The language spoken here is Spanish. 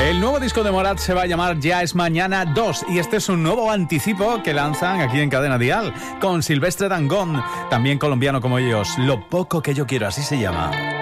El nuevo disco de Morat se va a llamar Ya es Mañana 2 y este es un nuevo anticipo que lanzan aquí en Cadena Dial con Silvestre Dangond, también colombiano como ellos. Lo poco que yo quiero, así se llama.